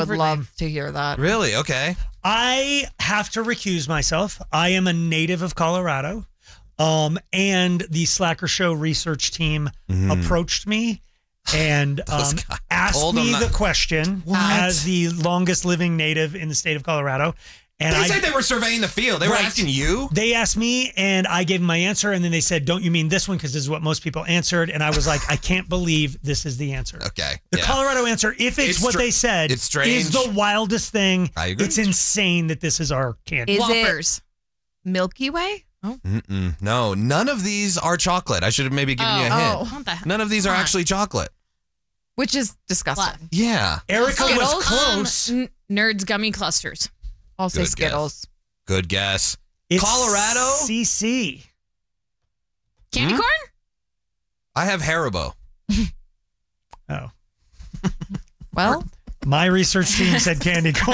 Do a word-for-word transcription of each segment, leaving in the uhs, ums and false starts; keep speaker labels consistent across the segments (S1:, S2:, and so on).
S1: would love to hear that.
S2: Really? Okay.
S3: I have to recuse myself. I am a native of Colorado. Um, and the Slacker Show research team mm. approached me and um, asked me the question what? as the longest living native in the state of Colorado. And
S2: they
S3: I,
S2: said they were surveying the field. They
S3: right.
S2: were asking you?
S3: They asked me, and I gave them my answer, and then they said, don't you mean this one? Because this is what most people answered. And I was like, I can't believe this is the answer.
S2: Okay.
S3: The
S2: yeah.
S3: Colorado answer, if it's, it's what they said,
S2: it's strange.
S3: is the wildest thing.
S2: I agree.
S3: It's insane that this is our candy.
S1: Is
S4: Whoppers.
S1: it Milky Way?
S2: Oh. Mm-mm. No, none of these are chocolate. I should have maybe given
S1: oh,
S2: you a hint.
S1: Oh.
S4: The
S2: none of these are actually chocolate.
S1: Which is disgusting.
S2: What? Yeah.
S3: Erica
S4: Skittles?
S3: was close.
S4: Um, n- Nerds gummy clusters.
S1: I'll say
S2: Good
S1: Skittles.
S2: Guess. Good guess.
S3: It's
S2: Colorado?
S3: C C.
S4: Candy
S2: hmm?
S4: corn?
S2: I have Haribo.
S3: Oh.
S1: Well,
S3: my research team said candy corn.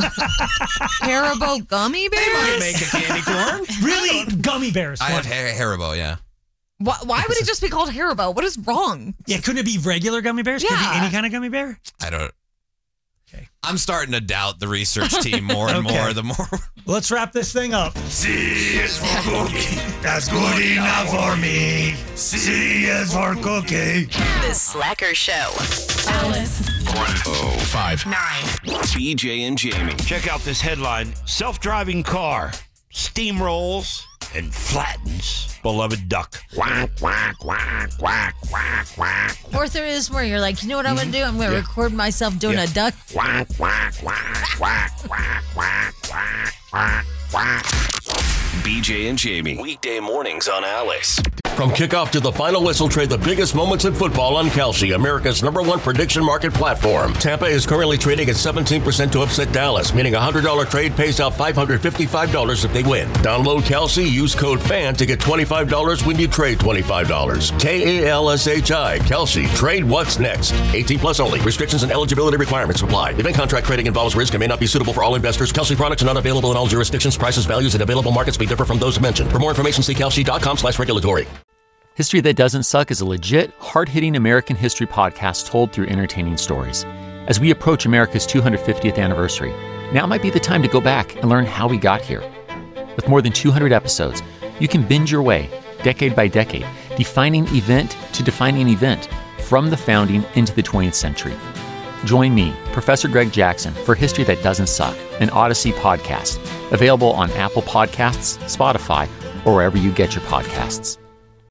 S1: Haribo gummy bears?
S2: They might make a candy corn.
S3: Really? Gummy bears.
S2: I
S3: What?
S2: have Har- Haribo, yeah.
S1: Why, why would it just be called Haribo? What is wrong?
S3: Yeah, couldn't it be regular gummy bears? Could it
S1: Yeah.
S3: be any kind of gummy bear?
S2: I don't.
S3: Okay.
S2: I'm starting to doubt the research team more and
S3: Okay.
S2: more the more.
S3: Let's wrap this thing up.
S5: C is for cookie. That's good enough for me. C is for cookie.
S6: The Slacker Show.
S4: Alice.
S5: one oh five
S6: Nine.
S7: B J and Jamie.
S5: Check out this headline. Self-driving car steamrolls and flattens beloved duck. Quack, quack, quack, quack, quack, quack.
S8: Fourth there is where you're like, you know what I'm going to do? I'm going to
S5: Yeah.
S8: record myself doing
S5: Yeah.
S8: a duck.
S5: Quack, quack, quack, quack, quack, quack, quack, quack, quack.
S7: B J and Jamie. Weekday mornings on Alice.
S9: From kickoff to the final whistle, trade the biggest moments in football on Kalshi, America's number one prediction market platform. Tampa is currently trading at seventeen percent to upset Dallas, meaning a one hundred dollars trade pays out five hundred fifty-five dollars if they win. Download Kalshi, use code FAN to get twenty-five dollars when you trade twenty-five dollars. K A L S H I, Kalshi. Trade what's next. eighteen plus only. Restrictions and eligibility requirements apply. Event contract trading involves risk and may not be suitable for all investors. Kalshi products are not available in all jurisdictions. Prices, values, and available markets may differ from those mentioned. For more information, see kalshi.com slash regulatory.
S10: History That Doesn't Suck is a legit, hard-hitting American history podcast told through entertaining stories. As we approach America's two hundred fiftieth anniversary, now might be the time to go back and learn how we got here. With more than two hundred episodes, you can binge your way, decade by decade, defining event to defining event, from the founding into the twentieth century. Join me, Professor Greg Jackson, for History That Doesn't Suck, an Odyssey podcast, available on Apple Podcasts, Spotify, or wherever you get your podcasts.